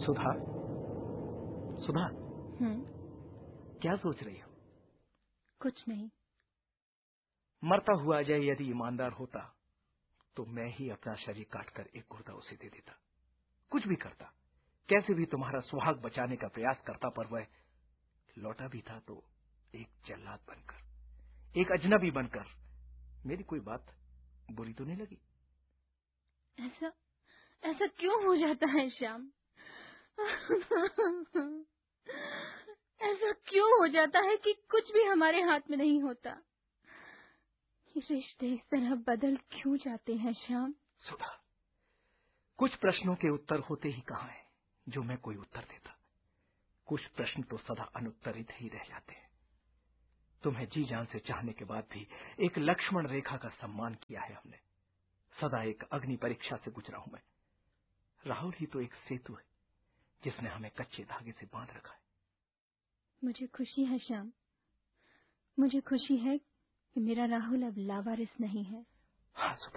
सुधा, सुधा, क्या सोच रही हो? कुछ नहीं। मरता हुआ अजय यदि ईमानदार होता तो मैं ही अपना शरीर काटकर एक गुर्दा उसे दे देता, कुछ भी करता, कैसे भी तुम्हारा सुहाग बचाने का प्रयास करता, पर वह लौटा भी था तो एक जल्लाद बनकर, एक अजनबी बनकर। मेरी कोई बात बुरी तो नहीं लगी? ऐसा क्यों हो जाता है श्याम? ऐसा क्यों हो जाता है कि कुछ भी हमारे हाथ में नहीं होता? ये रिश्ते इस तरह बदल क्यों जाते हैं श्याम? सुधा, कुछ प्रश्नों के उत्तर होते ही कहां हैं जो मैं कोई उत्तर देता। कुछ प्रश्न तो सदा अनुत्तरित ही रह जाते हैं। तुम्हें जी जान से चाहने के बाद भी एक लक्ष्मण रेखा का सम्मान किया है हमने। सदा एक अग्नि परीक्षा से गुजरा हूं मैं। राहुल ही तो एक सेतु है जिसने हमें कच्चे धागे से बांध रखा है। मुझे खुशी है श्याम, मुझे खुशी है कि मेरा राहुल अब लावारिस नहीं है। हाँ सुधा,